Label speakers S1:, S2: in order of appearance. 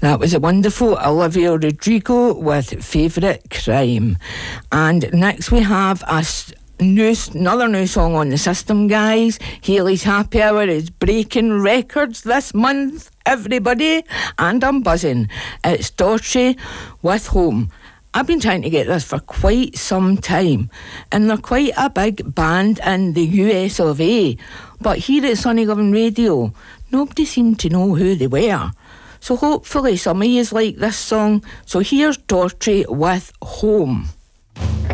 S1: That was a wonderful Olivia Rodrigo with Favourite Crime. And next we have another new song on the system, guys. Hayley's Happy Hour is breaking records this month, everybody, and I'm buzzing. It's Daughtry with Home. I've been trying to get this for quite some time, and they're quite a big band in the US of A, but here at Sunny Loving Radio, nobody seemed to know who they were. So hopefully some of you like this song. So here's Daughtry with Home.